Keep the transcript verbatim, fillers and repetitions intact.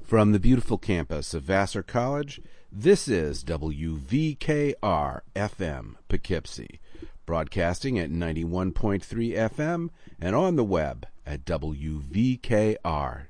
From the beautiful campus of Vassar College, this is W V K R F M Poughkeepsie, broadcasting at ninety-one point three F M and on the web at W V K R